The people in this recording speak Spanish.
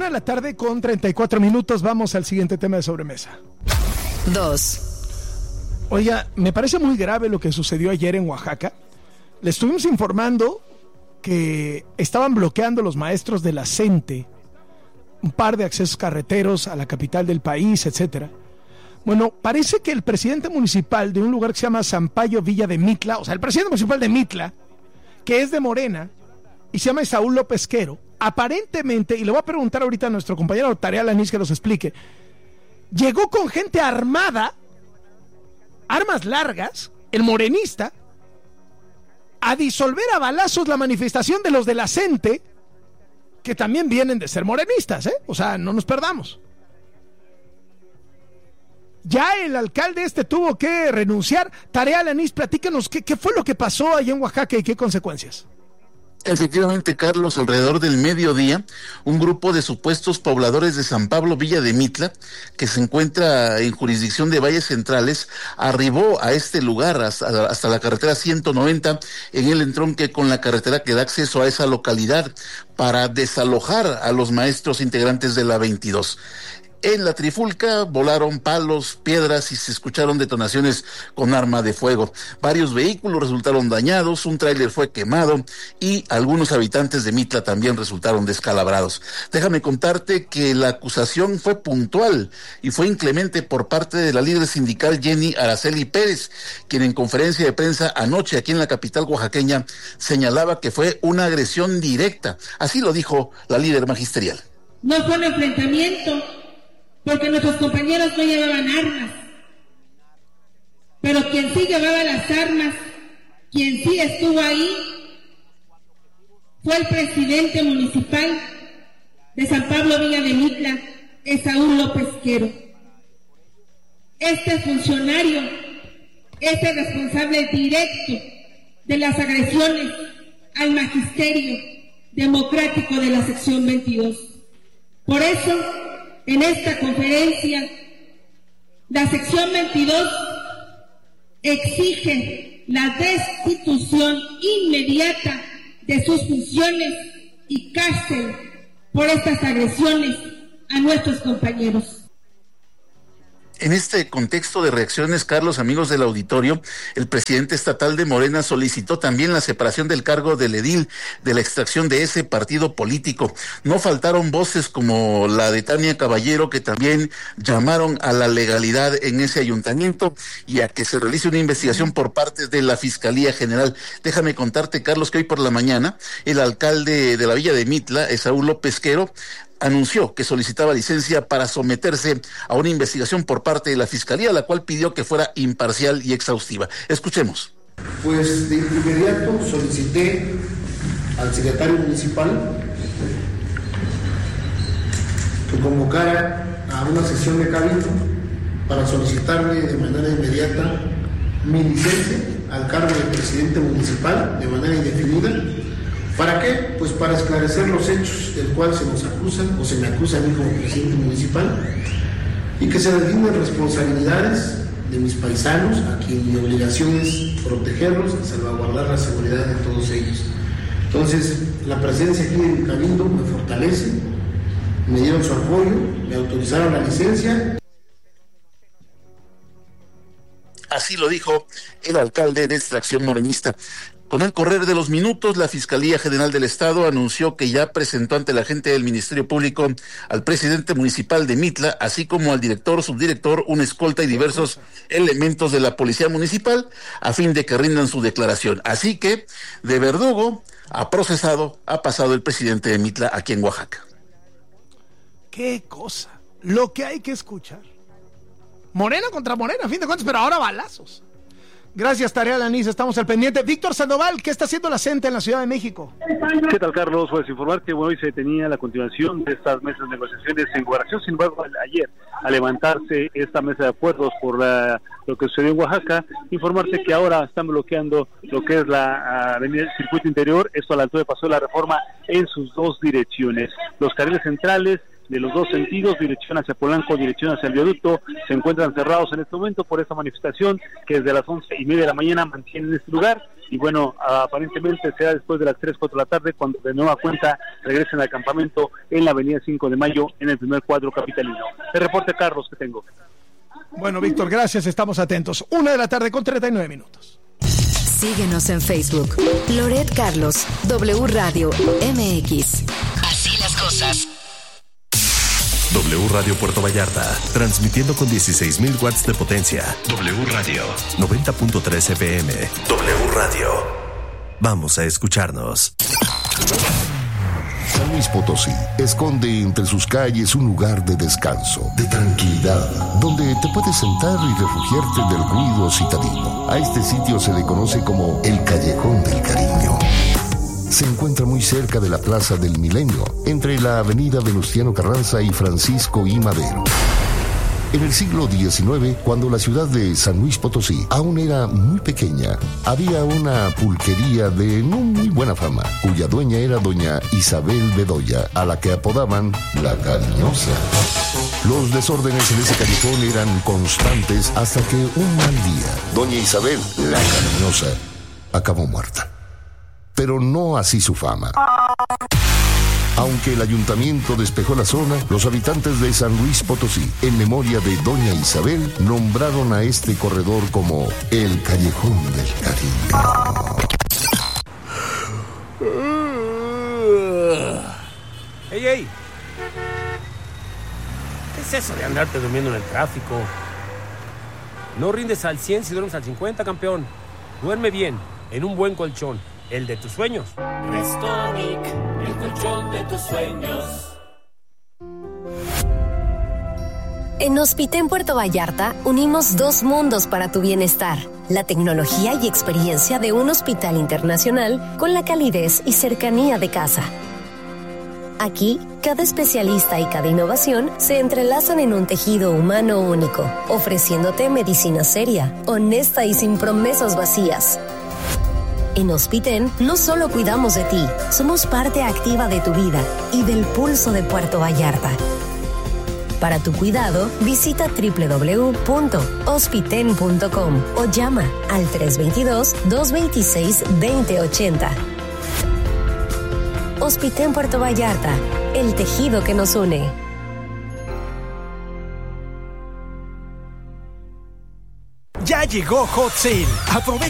1:34 vamos al siguiente tema de sobremesa. 2. Oiga, me parece muy grave lo que sucedió ayer en Oaxaca. Le estuvimos informando que estaban bloqueando los maestros de la CENTE un par de accesos carreteros a la capital del país, etcétera. Bueno, parece que el presidente municipal de un lugar que se llama Sampaio Villa de Mitla, o sea, el presidente municipal de Mitla, que es de Morena, y se llama Esaú López Quero, aparentemente, y le voy a preguntar ahorita a nuestro compañero Tarea Lanís que nos explique, llegó con gente armada, armas largas, el morenista, a disolver a balazos la manifestación de los de la CENTE, que también vienen de ser morenistas, o sea, no nos perdamos. Ya el alcalde tuvo que renunciar. Tarea Lanís, platícanos, ¿qué fue lo que pasó allá en Oaxaca y qué consecuencias? Efectivamente, Carlos, alrededor del mediodía, un grupo de supuestos pobladores de San Pablo Villa de Mitla, que se encuentra en jurisdicción de Valles Centrales, arribó a este lugar hasta la carretera 190, en el entronque con la carretera que da acceso a esa localidad, para desalojar a los maestros integrantes de la 22. En la trifulca volaron palos, piedras y se escucharon detonaciones con arma de fuego. Varios vehículos resultaron dañados, un tráiler fue quemado y algunos habitantes de Mitla también resultaron descalabrados. Déjame contarte que la acusación fue puntual y fue inclemente por parte de la líder sindical Jenny Araceli Pérez, quien en conferencia de prensa anoche aquí en la capital oaxaqueña señalaba que fue una agresión directa. Así lo dijo la líder magisterial. No fue un enfrentamiento, porque nuestros compañeros no llevaban armas, pero quien sí llevaba las armas, quien sí estuvo ahí, fue el presidente municipal de San Pablo Villa de Mitla, Esaú López Quero. Este funcionario es el responsable directo de las agresiones al magisterio democrático de la sección 22. Por eso, en esta conferencia, la sección 22 exige la destitución inmediata de sus funciones y cárcel por estas agresiones a nuestros compañeros. En este contexto de reacciones, Carlos, amigos del auditorio, el presidente estatal de Morena solicitó también la separación del cargo del edil de la extracción de ese partido político. No faltaron voces como la de Tania Caballero, que también llamaron a la legalidad en ese ayuntamiento y a que se realice una investigación por parte de la Fiscalía General. Déjame contarte, Carlos, que hoy por la mañana el alcalde de la Villa de Mitla, Esaú López Quero, anunció que solicitaba licencia para someterse a una investigación por parte de la Fiscalía, la cual pidió que fuera imparcial y exhaustiva. Escuchemos. Pues de inmediato solicité al secretario municipal que convocara a una sesión de cabildo para solicitarle de manera inmediata mi licencia al cargo de presidente municipal de manera indefinida. ¿Para qué? Pues para esclarecer los hechos del cual se nos acusan o se me acusa a mí como presidente municipal y que se definen responsabilidades de mis paisanos, a quien mi obligación es protegerlos y salvaguardar la seguridad de todos ellos. Entonces, la presencia aquí en Cabildo me fortalece, me dieron su apoyo, me autorizaron la licencia. Así lo dijo el alcalde de extracción morenista. Con el correr de los minutos, la Fiscalía General del Estado anunció que ya presentó ante la gente del Ministerio Público al presidente municipal de Mitla, así como al director, subdirector, una escolta y diversos elementos de la Policía Municipal, a fin de que rindan su declaración. Así que, de verdugo a procesado, ha pasado el presidente de Mitla aquí en Oaxaca. ¡Qué cosa! Lo que hay que escuchar. Morena contra Morena, a fin de cuentas, pero ahora balazos. Gracias, Tarea Lanís, estamos al pendiente. Víctor Sandoval, ¿qué está haciendo la CENTE en la Ciudad de México? ¿Qué tal, Carlos? Pues informar que hoy se tenía la continuación de estas mesas de negociaciones en Gobernación. Sin embargo, ayer, al levantarse esta mesa de acuerdos por lo que sucedió en Oaxaca, informarte que ahora están bloqueando lo que es la avenida del Circuito Interior, esto a la altura de Paseo de la Reforma, en sus dos direcciones. Los carriles centrales de los dos sentidos, dirección hacia Polanco, dirección hacia el viaducto, se encuentran cerrados en este momento por esta manifestación que desde las 11:30 de la mañana mantienen este lugar. Y bueno, aparentemente será después de las 3, 4 de la tarde cuando de nueva cuenta regresen al campamento en la avenida 5 de Mayo en el primer cuadro capitalino. El reporte, Carlos, que tengo. Bueno, Víctor, gracias, estamos atentos. 1:39 p.m. Síguenos en Facebook. Loret Carlos, W Radio MX. Así las cosas. W Radio Puerto Vallarta, transmitiendo con 16,000 watts de potencia. W Radio, 90.3 FM. W Radio. Vamos a escucharnos. San Luis Potosí esconde entre sus calles un lugar de descanso, de tranquilidad, donde te puedes sentar y refugiarte del ruido citadino. A este sitio se le conoce como el Callejón del Cariño. Se encuentra muy cerca de la Plaza del Milenio, entre la avenida Venustiano Carranza y Francisco I. Madero. En el siglo XIX, cuando la ciudad de San Luis Potosí aún era muy pequeña, había una pulquería de no muy buena fama, cuya dueña era doña Isabel Bedoya, a la que apodaban La Cariñosa. Los desórdenes en ese callejón eran constantes hasta que un mal día, doña Isabel, La Cariñosa, acabó muerta. Pero no así su fama. Aunque el ayuntamiento despejó la zona, los habitantes de San Luis Potosí, en memoria de doña Isabel, nombraron a este corredor como el Callejón del Cariño. ¡Ey! ¿Qué es eso de andarte durmiendo en el tráfico? No rindes al 100 si duermes al 50, campeón. Duerme bien, en un buen colchón, el de tus sueños. Restonic, el colchón de tus sueños. En Hospiten Puerto Vallarta unimos dos mundos para tu bienestar: la tecnología y experiencia de un hospital internacional con la calidez y cercanía de casa. Aquí, cada especialista y cada innovación se entrelazan en un tejido humano único, ofreciéndote medicina seria, honesta y sin promesas vacías. En Hospiten no solo cuidamos de ti, somos parte activa de tu vida y del pulso de Puerto Vallarta. Para tu cuidado, visita www.hospiten.com o llama al 322-226-2080. Hospiten Puerto Vallarta, el tejido que nos une. Ya llegó Hot Sale. Aprovecha